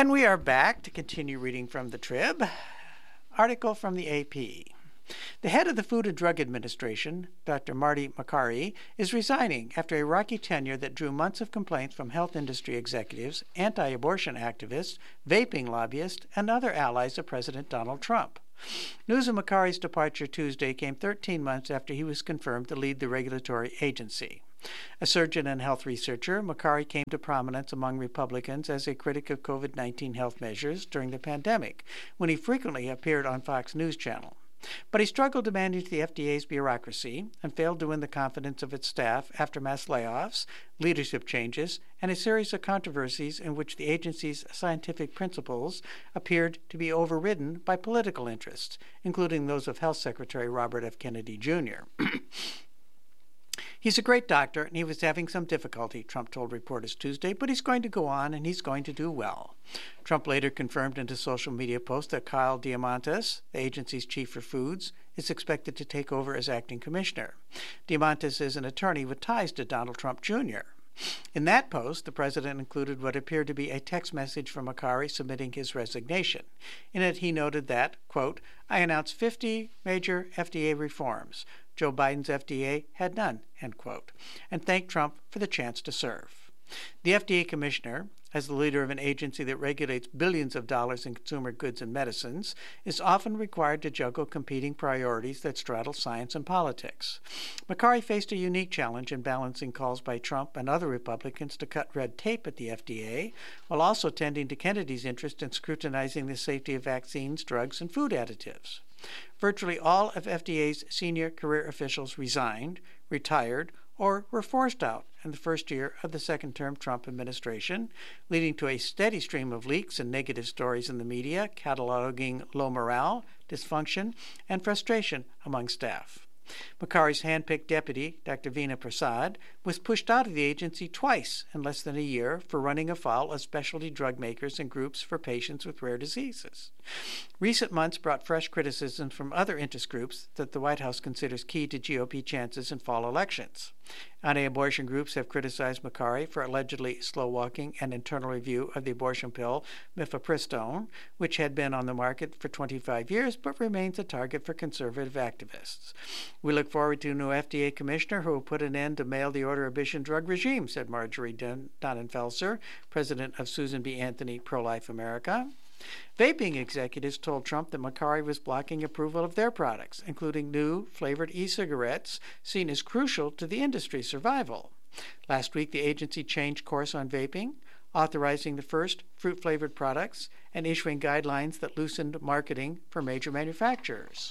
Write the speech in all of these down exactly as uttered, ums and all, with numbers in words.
And we are back to continue reading from the Trib. Article from the A P. The head of the Food and Drug Administration, Doctor Marty Makary, is resigning after a rocky tenure that drew months of complaints from health industry executives, anti-abortion activists, vaping lobbyists, and other allies of President Donald Trump. News of Makary's departure Tuesday came thirteen months after he was confirmed to lead the regulatory agency. A surgeon and health researcher, Makary came to prominence among Republicans as a critic of COVID nineteen health measures during the pandemic, when he frequently appeared on Fox News Channel. But he struggled to manage the F D A's bureaucracy and failed to win the confidence of its staff after mass layoffs, leadership changes, and a series of controversies in which the agency's scientific principles appeared to be overridden by political interests, including those of Health Secretary Robert F. Kennedy, Junior He's a great doctor, and he was having some difficulty, Trump told reporters Tuesday, but he's going to go on, and he's going to do well. Trump later confirmed in a social media post that Kyle Diamantis, the agency's chief for foods, is expected to take over as acting commissioner. Diamantis is an attorney with ties to Donald Trump, Junior In that post, the president included what appeared to be a text message from Makary submitting his resignation. In it, he noted that, quote, I announced fifty major F D A reforms. Joe Biden's F D A had none, end quote, and thanked Trump for the chance to serve. The F D A commissioner, as the leader of an agency that regulates billions of dollars in consumer goods and medicines, is often required to juggle competing priorities that straddle science and politics. Makary faced a unique challenge in balancing calls by Trump and other Republicans to cut red tape at the F D A, while also tending to Kennedy's interest in scrutinizing the safety of vaccines, drugs, and food additives. Virtually all of F D A's senior career officials resigned, retired, or were forced out in the first year of the second-term Trump administration, leading to a steady stream of leaks and negative stories in the media, cataloging low morale, dysfunction, and frustration among staff. Makary's hand-picked deputy, Doctor Veena Prasad, was pushed out of the agency twice in less than a year for running afoul of specialty drug makers and groups for patients with rare diseases. Recent months brought fresh criticisms from other interest groups that the White House considers key to G O P chances in fall elections. Anti-abortion groups have criticized Makary for allegedly slow-walking an internal review of the abortion pill mifepristone, which had been on the market for twenty-five years but remains a target for conservative activists. We look forward to a new F D A commissioner who will put an end to mail the prohibition drug regime, said Marjorie Donnenfelser, president of Susan B. Anthony Pro-Life America. Vaping executives told Trump that Makary was blocking approval of their products, including new flavored e-cigarettes seen as crucial to the industry's survival. Last week, the agency changed course on vaping, authorizing the first fruit-flavored products and issuing guidelines that loosened marketing for major manufacturers.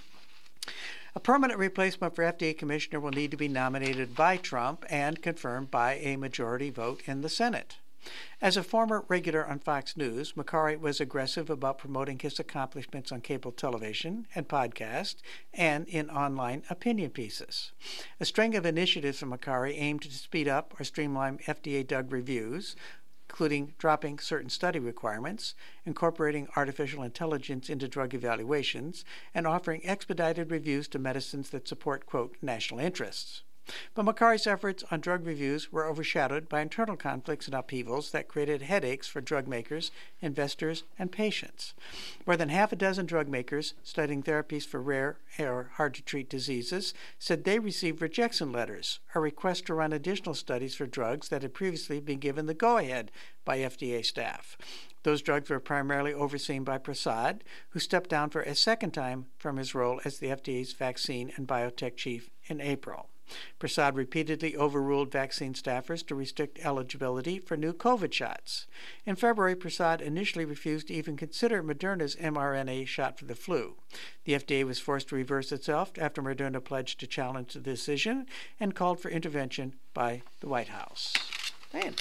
A permanent replacement for F D A commissioner will need to be nominated by Trump and confirmed by a majority vote in the Senate. As a former regular on Fox News, Makary was aggressive about promoting his accomplishments on cable television and podcast and in online opinion pieces. A string of initiatives from Makary aimed to speed up or streamline F D A drug reviews, including dropping certain study requirements, incorporating artificial intelligence into drug evaluations, and offering expedited reviews to medicines that support, quote, national interests. But Makary's efforts on drug reviews were overshadowed by internal conflicts and upheavals that created headaches for drug makers, investors, and patients. More than half a dozen drug makers studying therapies for rare or hard-to-treat diseases said they received rejection letters or requests to run additional studies for drugs that had previously been given the go-ahead by F D A staff. Those drugs were primarily overseen by Prasad, who stepped down for a second time from his role as the F D A's vaccine and biotech chief in April. Prasad repeatedly overruled vaccine staffers to restrict eligibility for new COVID shots. In February, Prasad initially refused to even consider Moderna's mRNA shot for the flu. The F D A was forced to reverse itself after Moderna pledged to challenge the decision and called for intervention by the White House. Man.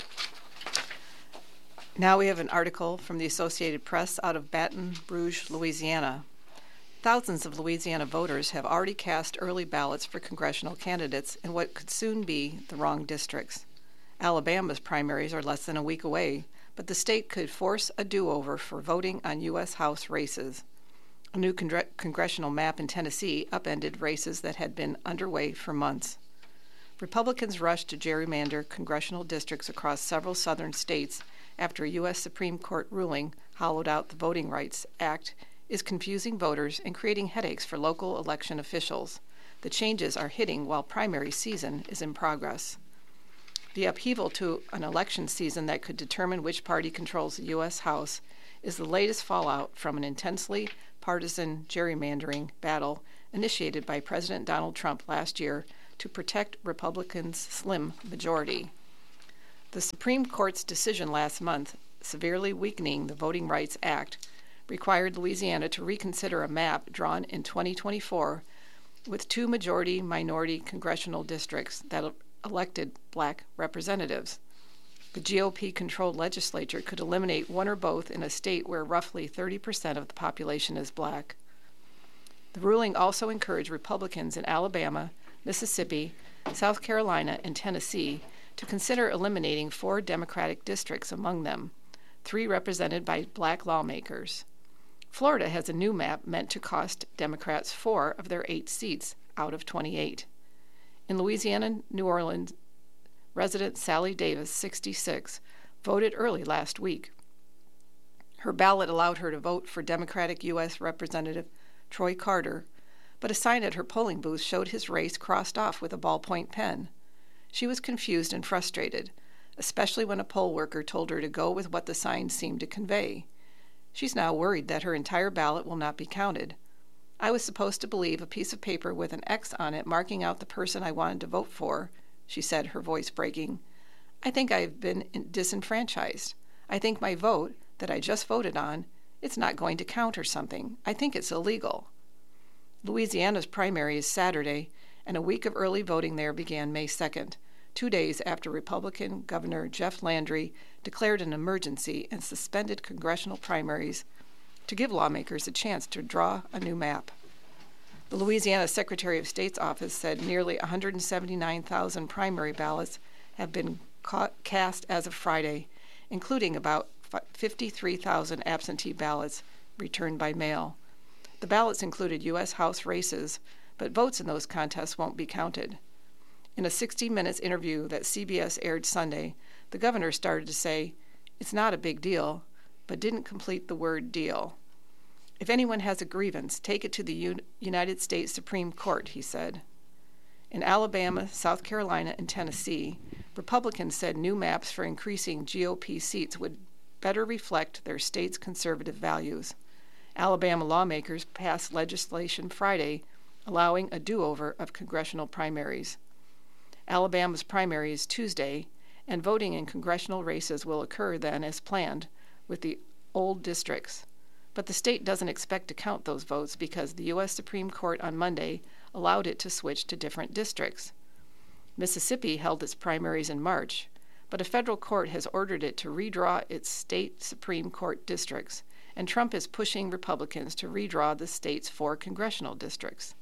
Now we have an article from the Associated Press out of Baton Rouge, Louisiana. Thousands of Louisiana voters have already cast early ballots for congressional candidates in what could soon be the wrong districts. Alabama's primaries are less than a week away, but the state could force a do-over for voting on U S House races. A new con- congressional map in Tennessee upended races that had been underway for months. Republicans rushed to gerrymander congressional districts across several southern states after a U S Supreme Court ruling hollowed out the Voting Rights Act is confusing voters and creating headaches for local election officials. The changes are hitting while primary season is in progress. The upheaval to an election season that could determine which party controls the U S House is the latest fallout from an intensely partisan gerrymandering battle initiated by President Donald Trump last year to protect Republicans' slim majority. The Supreme Court's decision last month, severely weakening the Voting Rights Act, required Louisiana to reconsider a map drawn in twenty twenty-four with two majority-minority congressional districts that elected black representatives. The G O P-controlled legislature could eliminate one or both in a state where roughly thirty percent of the population is black. The ruling also encouraged Republicans in Alabama, Mississippi, South Carolina, and Tennessee to consider eliminating four Democratic districts among them, three represented by black lawmakers. Florida has a new map meant to cost Democrats four of their eight seats out of twenty-eight. In Louisiana, New Orleans, resident Sally Davis, sixty-six, voted early last week. Her ballot allowed her to vote for Democratic U S Representative Troy Carter, but a sign at her polling booth showed his race crossed off with a ballpoint pen. She was confused and frustrated, especially when a poll worker told her to go with what the sign seemed to convey. She's now worried that her entire ballot will not be counted. I was supposed to believe a piece of paper with an X on it marking out the person I wanted to vote for, she said, her voice breaking. I think I've been disenfranchised. I think my vote, that I just voted on, it's not going to count or something. I think it's illegal. Louisiana's primary is Saturday, and a week of early voting there began May second, two days after Republican Governor Jeff Landry declared an emergency and suspended congressional primaries to give lawmakers a chance to draw a new map. The Louisiana Secretary of State's office said nearly one hundred seventy-nine thousand primary ballots have been ca- cast as of Friday, including about fifty-three thousand absentee ballots returned by mail. The ballots included U S House races, but votes in those contests won't be counted. In a sixty minutes interview that C B S aired Sunday, the governor started to say, "It's not a big deal," but didn't complete the word deal. If anyone has a grievance, take it to the U- United States Supreme Court, he said. In Alabama, South Carolina, and Tennessee, Republicans said new maps for increasing G O P seats would better reflect their state's conservative values. Alabama lawmakers passed legislation Friday allowing a do-over of congressional primaries. Alabama's primary is Tuesday, and voting in congressional races will occur then as planned with the old districts. But the state doesn't expect to count those votes because the U S Supreme Court on Monday allowed it to switch to different districts. Mississippi held its primaries in March, but a federal court has ordered it to redraw its state Supreme Court districts, and Trump is pushing Republicans to redraw the state's four congressional districts.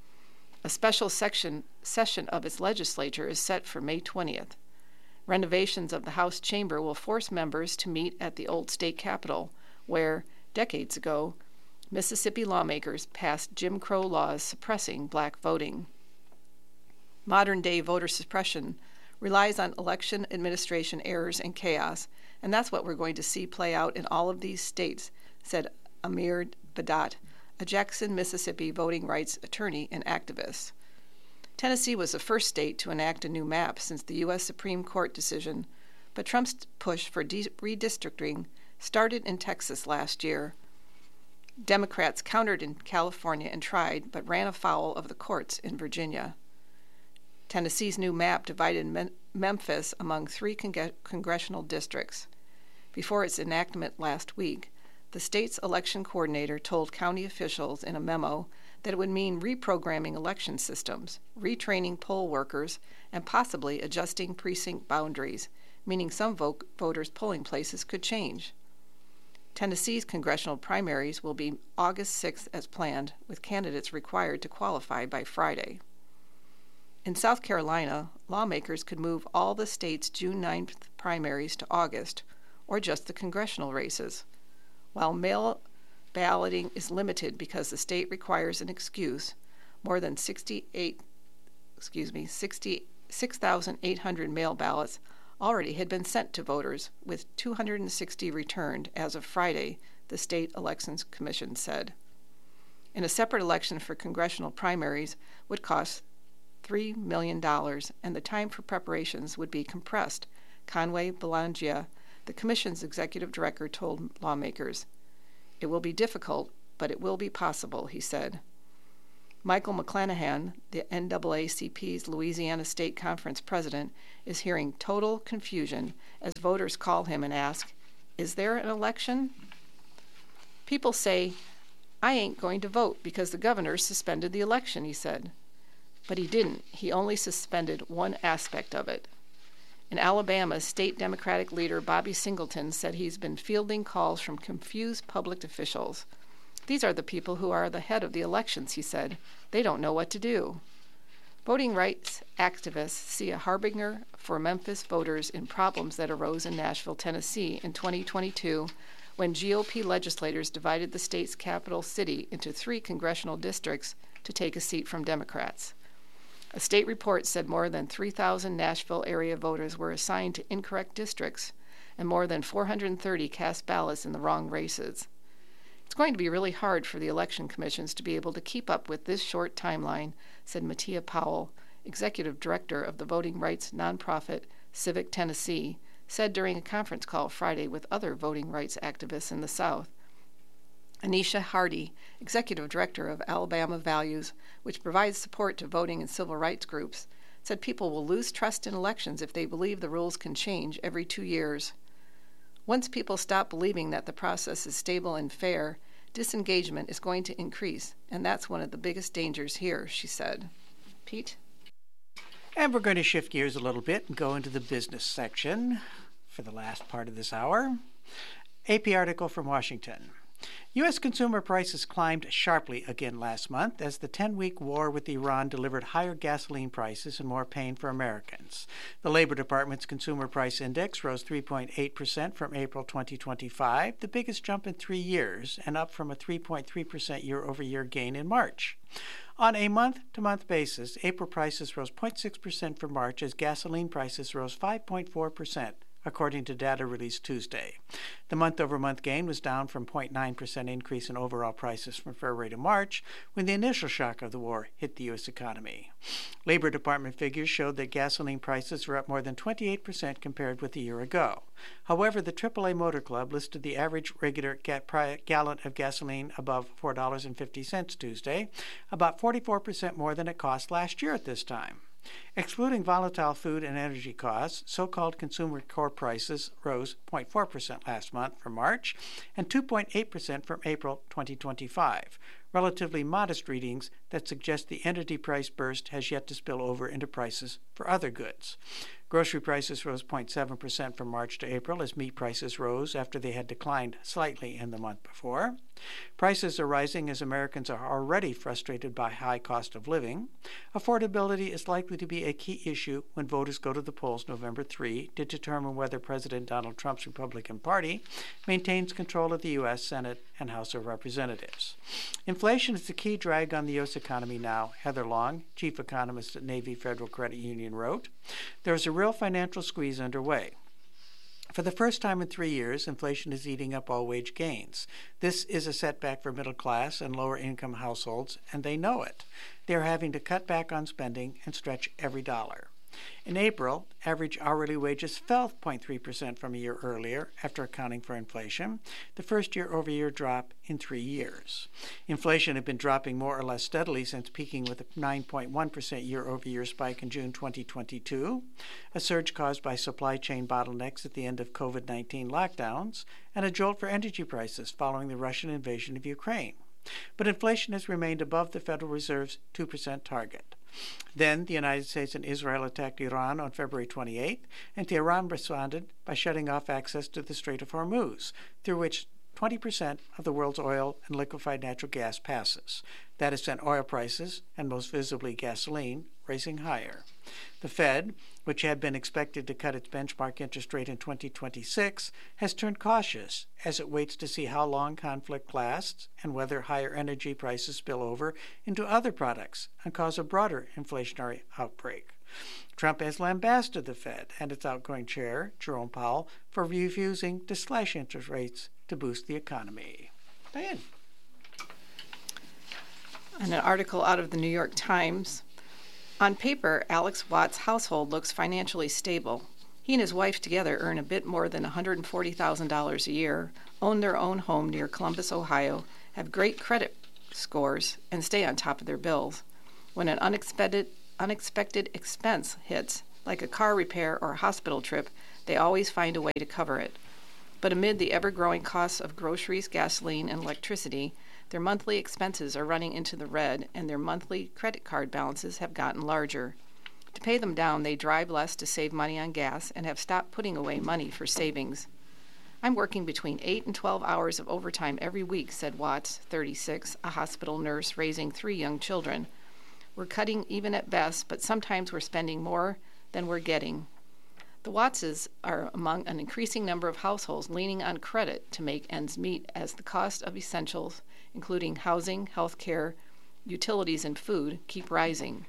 A special section, session of its legislature is set for May twentieth. Renovations of the House chamber will force members to meet at the old state capitol, where, decades ago, Mississippi lawmakers passed Jim Crow laws suppressing black voting. Modern-day voter suppression relies on election administration errors and chaos, and that's what we're going to see play out in all of these states, said Amir Badat, a Jackson, Mississippi voting rights attorney and activist. Tennessee was the first state to enact a new map since the U S Supreme Court decision, but Trump's push for de- redistricting started in Texas last year. Democrats countered in California and tried, but ran afoul of the courts in Virginia. Tennessee's new map divided Mem- Memphis among three con- congressional districts. Before its enactment last week, the state's election coordinator told county officials in a memo that it would mean reprogramming election systems, retraining poll workers, and possibly adjusting precinct boundaries, meaning some vo- voters' polling places could change. Tennessee's congressional primaries will be August sixth as planned, with candidates required to qualify by Friday. In South Carolina, lawmakers could move all the state's June ninth primaries to August, or just the congressional races. While mail balloting is limited because the state requires an excuse, more than sixty-eight, excuse me, sixty-six thousand eight hundred mail ballots already had been sent to voters, with two hundred sixty returned as of Friday, the State Elections Commission said. And a separate election for congressional primaries would cost three million dollars, and the time for preparations would be compressed, Conway Belangia, the commission's executive director, told lawmakers. It will be difficult, but it will be possible, he said. Michael McClanahan, the N double A C P's Louisiana State Conference president, is hearing total confusion as voters call him and ask, "Is there an election?" People say, "I ain't going to vote because the governor suspended the election," he said. But he didn't. He only suspended one aspect of it. In Alabama, state Democratic leader Bobby Singleton said he's been fielding calls from confused public officials. These are the people who are the head of the elections, he said. They don't know what to do. Voting rights activists see a harbinger for Memphis voters in problems that arose in Nashville, Tennessee in twenty twenty-two when G O P legislators divided the state's capital city into three congressional districts to take a seat from Democrats. A state report said more than three thousand Nashville area voters were assigned to incorrect districts, and more than four hundred thirty cast ballots in the wrong races. It's going to be really hard for the election commissions to be able to keep up with this short timeline, said Mattia Powell, executive director of the voting rights nonprofit Civic Tennessee, said during a conference call Friday with other voting rights activists in the South. Anisha Hardy, executive director of Alabama Values, which provides support to voting and civil rights groups, said people will lose trust in elections if they believe the rules can change every two years. Once people stop believing that the process is stable and fair, disengagement is going to increase, and that's one of the biggest dangers here, she said. Pete? And we're going to shift gears a little bit and go into the business section for the last part of this hour. A P article from Washington. U S consumer prices climbed sharply again last month as the ten-week war with Iran delivered higher gasoline prices and more pain for Americans. The Labor Department's Consumer Price Index rose three point eight percent from April twenty twenty-five, the biggest jump in three years, and up from a three point three percent year-over-year gain in March. On a month-to-month basis, April prices rose zero point six percent from March as gasoline prices rose five point four percent. According to data released Tuesday. The month-over-month gain was down from zero point nine percent increase in overall prices from February to March, when the initial shock of the war hit the U S economy. Labor Department figures showed that gasoline prices were up more than twenty-eight percent compared with a year ago. However, the triple A Motor Club listed the average regular ga- gallon of gasoline above four dollars and fifty cents Tuesday, about forty-four percent more than it cost last year at this time. Excluding volatile food and energy costs, so-called consumer core prices rose zero point four percent last month from March and two point eight percent from April twenty twenty-five, relatively modest readings that suggest the energy price burst has yet to spill over into prices for other goods. Grocery prices rose zero point seven percent from March to April as meat prices rose after they had declined slightly in the month before. Prices are rising as Americans are already frustrated by high cost of living. Affordability is likely to be a key issue when voters go to the polls November third to determine whether President Donald Trump's Republican Party maintains control of the U S Senate and House of Representatives. Inflation is the key drag on the U S economy now, Heather Long, chief economist at Navy Federal Credit Union, wrote. There is a real financial squeeze underway. For the first time in three years, inflation is eating up all wage gains. This is a setback for middle-class and lower-income households, and they know it. They are having to cut back on spending and stretch every dollar. In April, average hourly wages fell zero point three percent from a year earlier after accounting for inflation, the first year-over-year drop in three years. Inflation had been dropping more or less steadily since peaking with a nine point one percent year-over-year spike in June twenty twenty-two, a surge caused by supply chain bottlenecks at the end of COVID nineteen lockdowns, and a jolt for energy prices following the Russian invasion of Ukraine. But inflation has remained above the Federal Reserve's two percent target. Then the United States and Israel attacked Iran on February twenty-eighth, and Tehran responded by shutting off access to the Strait of Hormuz, through which twenty percent of the world's oil and liquefied natural gas passes. That has sent oil prices, and most visibly gasoline, racing higher. The Fed, which had been expected to cut its benchmark interest rate in twenty twenty-six, has turned cautious as it waits to see how long conflict lasts and whether higher energy prices spill over into other products and cause a broader inflationary outbreak. Trump has lambasted the Fed and its outgoing chair, Jerome Powell, for refusing to slash interest rates to boost the economy. Diane. In an article out of the New York Times, on paper, Alex Watt's household looks financially stable. He and his wife together earn a bit more than one hundred forty thousand dollars a year, own their own home near Columbus, Ohio, have great credit scores, and stay on top of their bills. When an unexpected unexpected expense hits, like a car repair or a hospital trip, they always find a way to cover it. But amid the ever-growing costs of groceries, gasoline, and electricity, their monthly expenses are running into the red, and their monthly credit card balances have gotten larger. To pay them down, they drive less to save money on gas and have stopped putting away money for savings. I'm working between eight and twelve hours of overtime every week, said Watts, thirty-six, a hospital nurse raising three young children. We're cutting even at best, but sometimes we're spending more than we're getting. The Wattses are among an increasing number of households leaning on credit to make ends meet as the cost of essentials, including housing, health care, utilities, and food, keep rising.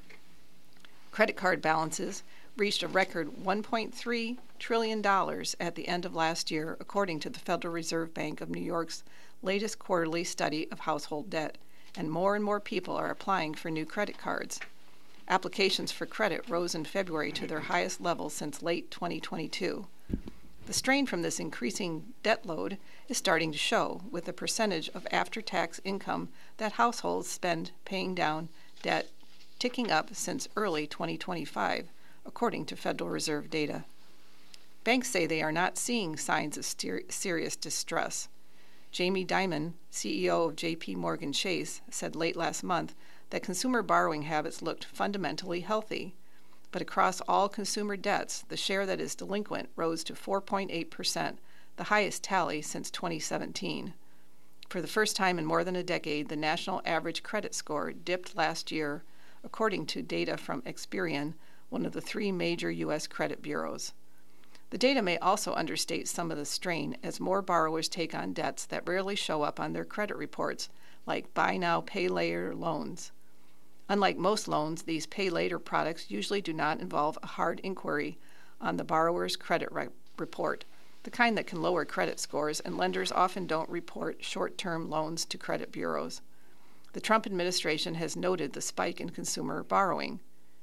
Credit card balances reached a record one point three trillion dollars at the end of last year, according to the Federal Reserve Bank of New York's latest quarterly study of household debt, and more and more people are applying for new credit cards. Applications for credit rose in February to their highest level since late twenty twenty-two. The strain from this increasing debt load is starting to show, with the percentage of after-tax income that households spend paying down debt ticking up since early twenty twenty-five, according to Federal Reserve data. Banks say they are not seeing signs of ser- serious distress. Jamie Dimon, C E O of J P Morgan Chase, said late last month that consumer borrowing habits looked fundamentally healthy. But across all consumer debts, the share that is delinquent rose to four point eight percent, the highest tally since twenty seventeen. For the first time in more than a decade, the national average credit score dipped last year, according to data from Experian, one of the three major U S credit bureaus. The data may also understate some of the strain as more borrowers take on debts that rarely show up on their credit reports, like buy now, pay later loans. Unlike most loans, these pay later products usually do not involve a hard inquiry on the borrower's credit re- report, the kind that can lower credit scores, and lenders often don't report short-term loans to credit bureaus. The Trump administration has noted the spike in consumer borrowing.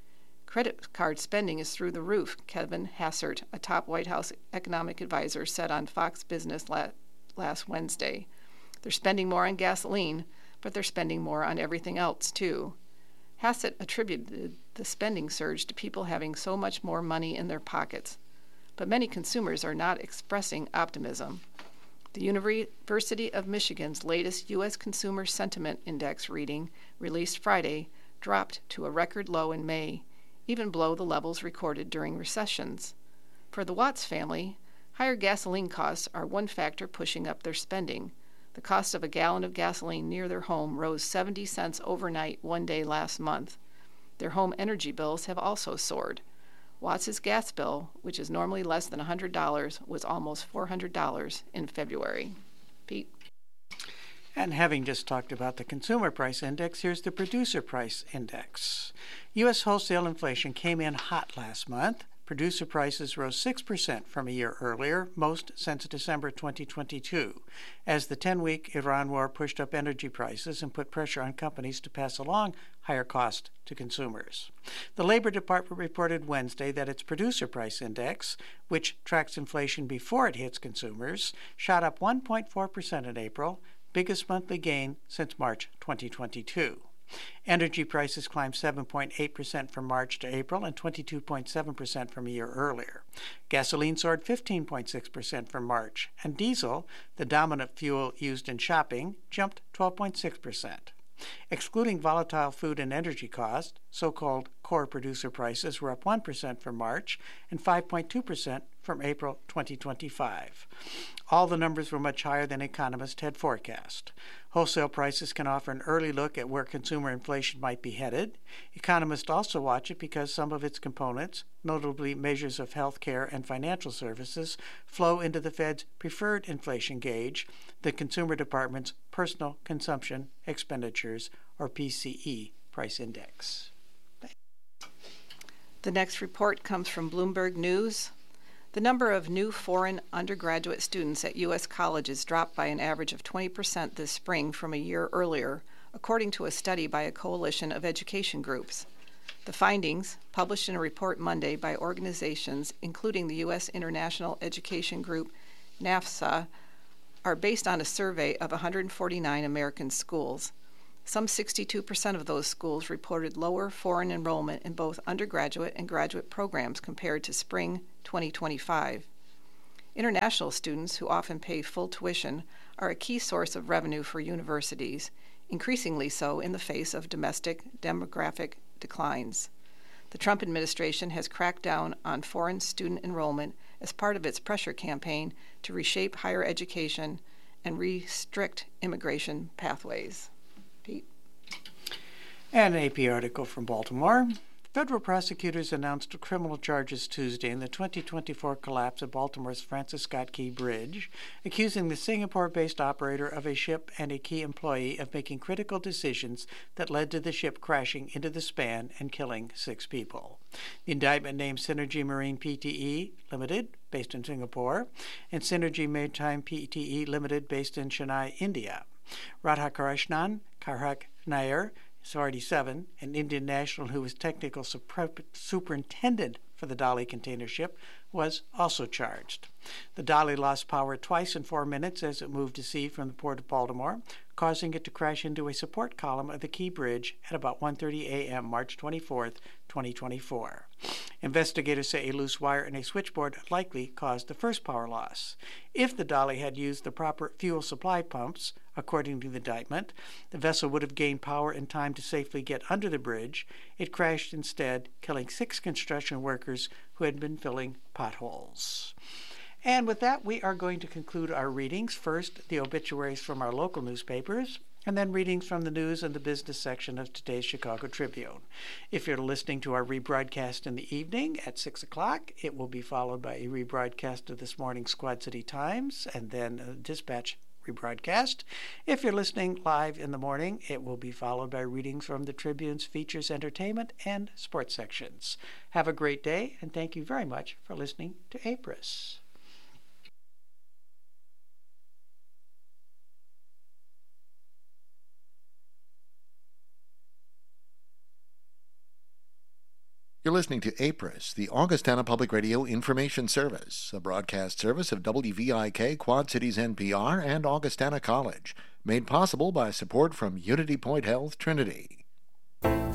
Credit card spending is through the roof, Kevin Hassert, a top White House economic advisor, said on Fox Business la- last Wednesday. They're spending more on gasoline, but they're spending more on everything else, too. Hassett attributed the spending surge to people having so much more money in their pockets. But many consumers are not expressing optimism. The University of Michigan's latest U S Consumer Sentiment Index reading, released Friday, dropped to a record low in May, even below the levels recorded during recessions. For the Watts family, higher gasoline costs are one factor pushing up their spending. The cost of a gallon of gasoline near their home rose seventy cents overnight one day last month. Their home energy bills have also soared. Watts' gas bill, which is normally less than one hundred dollars, was almost four hundred dollars in February. Pete? And having just talked about the consumer price index, here's the producer price index. U S wholesale inflation came in hot last month. Producer prices rose six percent from a year earlier, most since December twenty twenty-two, as the ten-week Iran war pushed up energy prices and put pressure on companies to pass along higher costs to consumers. The Labor Department reported Wednesday that its producer price index, which tracks inflation before it hits consumers, shot up one point four percent in April, biggest monthly gain since March twenty twenty-two. Energy prices climbed seven point eight percent from March to April and twenty-two point seven percent from a year earlier. Gasoline soared fifteen point six percent from March, and diesel, the dominant fuel used in shopping, jumped twelve point six percent. Excluding volatile food and energy costs, so-called core producer prices were up one percent from March and five point two percent from April twenty twenty-five. All the numbers were much higher than economists had forecast. Wholesale prices can offer an early look at where consumer inflation might be headed. Economists also watch it because some of its components, notably measures of health care and financial services, flow into the Fed's preferred inflation gauge, the Consumer Department's Personal Consumption Expenditures, or P C E, price index. The next report comes from Bloomberg News. The number of new foreign undergraduate students at U S colleges dropped by an average of twenty percent this spring from a year earlier, according to a study by a coalition of education groups. The findings, published in a report Monday by organizations including the U S International Education Group, NAFSA, are based on a survey of one hundred forty-nine American schools. Some sixty-two percent of those schools reported lower foreign enrollment in both undergraduate and graduate programs compared to spring twenty twenty-five. International students, who often pay full tuition, are a key source of revenue for universities, increasingly so in the face of domestic demographic declines. The Trump administration has cracked down on foreign student enrollment as part of its pressure campaign to reshape higher education and restrict immigration pathways. Pete. And an A P article from Baltimore. Federal prosecutors announced criminal charges Tuesday in the twenty twenty-four collapse of Baltimore's Francis Scott Key Bridge, accusing the Singapore-based operator of a ship and a key employee of making critical decisions that led to the ship crashing into the span and killing six people. The indictment named Synergy Marine P T E Limited, based in Singapore, and Synergy Maritime P T E Limited, based in Chennai, India. Radhakrishnan Karhak Nair, forty-seven, an Indian national who was technical super- superintendent for the Dali container ship, was also charged. The Dali lost power twice in four minutes as it moved to sea from the port of Baltimore, causing it to crash into a support column of the Key Bridge at about one thirty a.m. March twenty-fourth, twenty twenty-four. Investigators say a loose wire in a switchboard likely caused the first power loss. If the Dali had used the proper fuel supply pumps, according to the indictment, the vessel would have gained power in time to safely get under the bridge. It crashed instead, killing six construction workers who had been filling potholes. And with that, we are going to conclude our readings. First, the obituaries from our local newspapers, and then readings from the news and the business section of today's Chicago Tribune. If you're listening to our rebroadcast in the evening at six o'clock, it will be followed by a rebroadcast of this morning's Quad City Times and then a Dispatch rebroadcast. If you're listening live in the morning, it will be followed by readings from the Tribune's features, entertainment, and sports sections. Have a great day, and thank you very much for listening to A P R I S. You're listening to A P R I S, the Augustana Public Radio Information Service, a broadcast service of W V I K Quad Cities N P R and Augustana College, made possible by support from Unity Point Health Trinity.